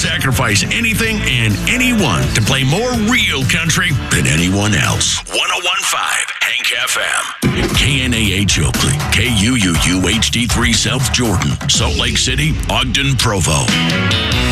sacrifice anything and anyone to play more real country than anyone else. 101.5 Hank FM. KNAH Oakley, KUUU HD3 South Jordan, Salt Lake City, Ogden, Provo.